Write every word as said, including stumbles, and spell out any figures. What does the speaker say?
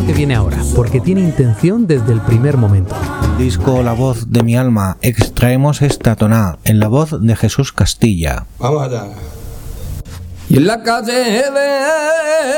lo que viene ahora, porque tiene intención desde el primer momento. El disco La voz de mi alma, extraemos esta toná en la voz de Jesús Castilla. Vamos allá. Y en la calle de